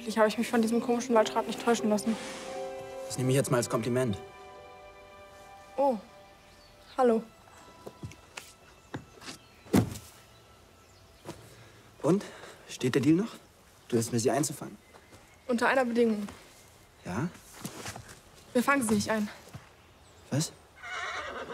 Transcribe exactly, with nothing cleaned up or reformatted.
Offensichtlich habe ich mich von diesem komischen Waldschrat nicht täuschen lassen. Das nehme ich jetzt mal als Kompliment. Oh, hallo. Und? Steht der Deal noch? Du hilfst mir, sie einzufangen. Unter einer Bedingung. Ja? Wir fangen sie nicht ein. Was?